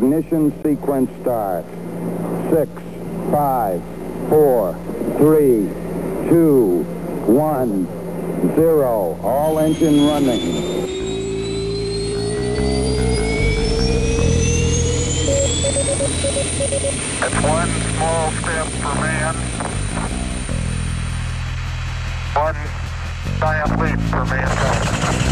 Ignition sequence start. 6, 5, 4, 3, 2, 1, 0. All engine running. It's one small step for man, one giant leap for mankind.